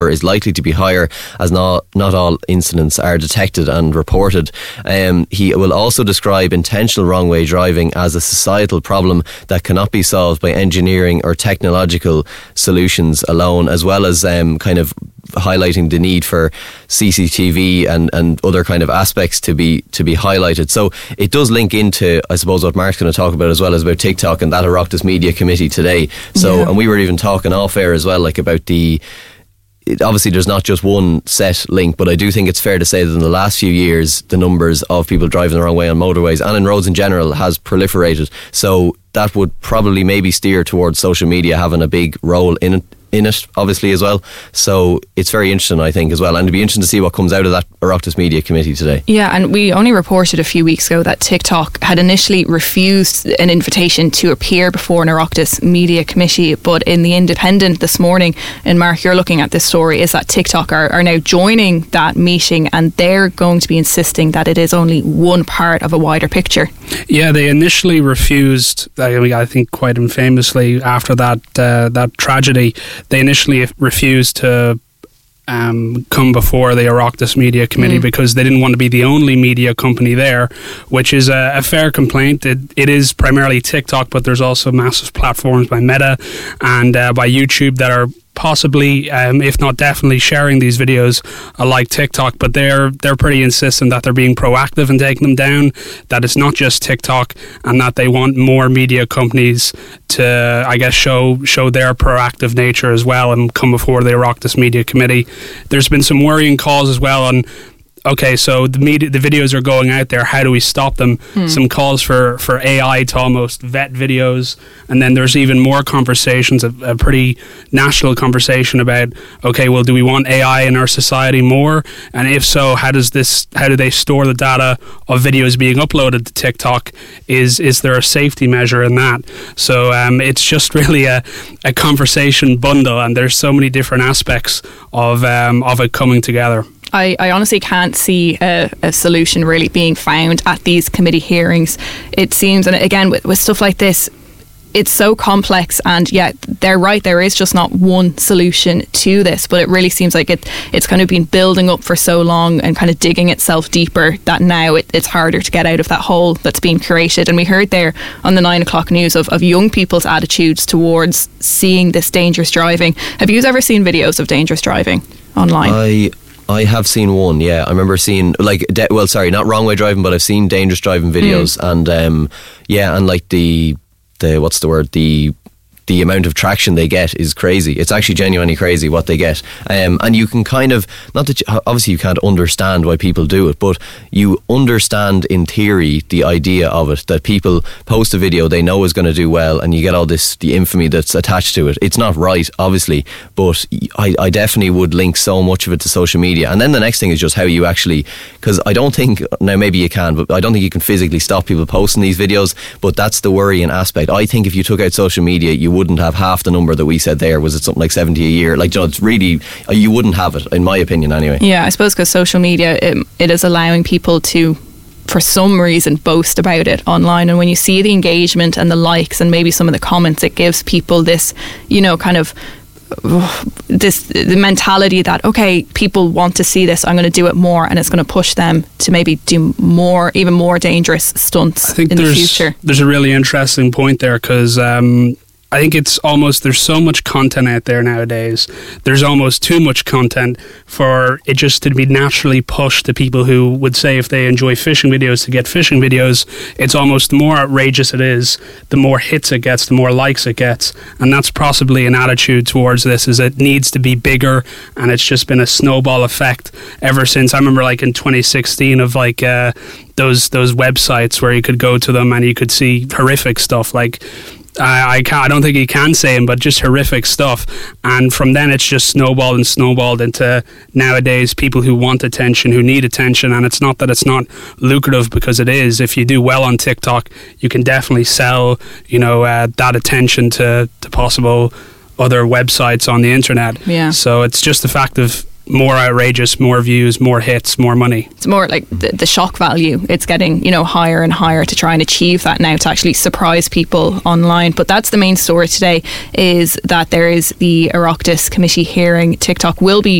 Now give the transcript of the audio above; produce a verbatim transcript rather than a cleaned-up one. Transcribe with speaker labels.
Speaker 1: is likely to be higher, as not, not all incidents are detected and reported. Um, he will also describe intentional wrong way driving as a societal problem that cannot be solved by engineering or technological solutions alone, as well as um, kind of highlighting the need for C C T V and, and other kind of aspects to be to be highlighted. So it does link into, I suppose, what Mark's going to talk about as well, as about TikTok and that Oireachtas Media Committee today. So yeah. And we were even talking off air as well, like about the It, obviously there's not just one set link, but I do think it's fair to say that in the last few years the numbers of people driving the wrong way on motorways and in roads in general has proliferated. So that would probably maybe steer towards social media having a big role in it, in it obviously as well. So it's very interesting, I think, as well, and it'd be interesting to see what comes out of that Oireachtas Media Committee today. Yeah, and we only reported a few weeks ago that TikTok had initially refused an invitation to appear before an Oireachtas Media Committee, but in the Independent this morning, and Mark, you're looking at this story, is that TikTok are, are now joining that meeting, and they're going to be insisting that it is only one part of a wider picture.
Speaker 2: Yeah, they initially refused, I think quite infamously after that uh, that tragedy, they initially refused to um, come before the Oireachtas Media Committee mm. because they didn't want to be the only media company there, which is a, a fair complaint. It, it is primarily TikTok, but there's also massive platforms by Meta and uh, by YouTube that are possibly, um, if not definitely, sharing these videos uh, like TikTok, but they're they're pretty insistent that they're being proactive in taking them down, that it's not just TikTok, and that they want more media companies to, I guess, show show their proactive nature as well and come before the Oireachtas Media Committee. There's been some worrying calls as well on, okay, so the media, the videos are going out there, how do we stop them? Hmm. Some calls for, for A I to almost vet videos, and then there's even more conversations, a, a pretty national conversation about, okay, well, do we want A I in our society more? And if so, how does this, how do they store the data of videos being uploaded to TikTok? Is is there a safety measure in that? So um, it's just really a, a conversation bundle, and there's so many different aspects of um, of it coming together.
Speaker 3: I, I honestly can't see a, a solution really being found at these committee hearings. It seems, and again, with, with stuff like this, it's so complex, and yet they're right, there is just not one solution to this, but it really seems like it it's kind of been building up for so long and kind of digging itself deeper that now it, it's harder to get out of that hole that's being created. And we heard there on the nine o'clock news of, of young people's attitudes towards seeing this dangerous driving. Have you ever seen videos of dangerous driving online?
Speaker 1: I I have seen one, yeah. I remember seeing, like, de- well, sorry, not wrong way driving, but I've seen dangerous driving videos, mm. and um, yeah, and like the the what's the word the the amount of traction they get is crazy. It's actually genuinely crazy what they get. Um, and you can kind of, not that, you, obviously you can't understand why people do it, but you understand in theory the idea of it, that people post a video they know is going to do well, and you get all this, the infamy that's attached to it. It's not right, obviously, but I, I definitely would link so much of it to social media. And then the next thing is just how you actually, because I don't think, now maybe you can, but I don't think you can physically stop people posting these videos, but that's the worrying aspect. I think if you took out social media, you would wouldn't have half the number that we said there. Was it something like seventy a year? Like, you know, it's really, you wouldn't have it, in my opinion anyway.
Speaker 3: Yeah, I suppose because social media, it, it is allowing people to, for some reason, boast about it online. And when you see the engagement and the likes and maybe some of the comments, it gives people this, you know, kind of this the mentality that, okay, people want to see this, I'm going to do it more, and it's going to push them to maybe do more, even more dangerous stunts
Speaker 2: I think
Speaker 3: in
Speaker 2: the
Speaker 3: future.
Speaker 2: There's a really interesting point there, because um, I think it's almost, there's so much content out there nowadays. There's almost too much content for it just to be naturally pushed to people who would say, if they enjoy fishing videos, to get fishing videos. It's almost the more outrageous it is, the more hits it gets, the more likes it gets. And that's possibly an attitude towards this, is it needs to be bigger, and it's just been a snowball effect ever since. I remember like in twenty sixteen of like uh, those those websites where you could go to them and you could see horrific stuff, like I, I, can't, I don't think you can say them, but just horrific stuff. And from then it's just snowballed and snowballed into nowadays people who want attention, who need attention. And it's not that it's not lucrative, because it is. If you do well on TikTok, you can definitely sell, you know, uh, that attention to, to possible other websites on the internet.
Speaker 3: Yeah.
Speaker 2: So it's just the fact of more outrageous, more views, more hits, more money.
Speaker 3: It's more like the, the shock value. It's getting, you know, higher and higher to try and achieve that now, to actually surprise people online. But that's the main story today, is that there is the Oireachtas committee hearing. TikTok will be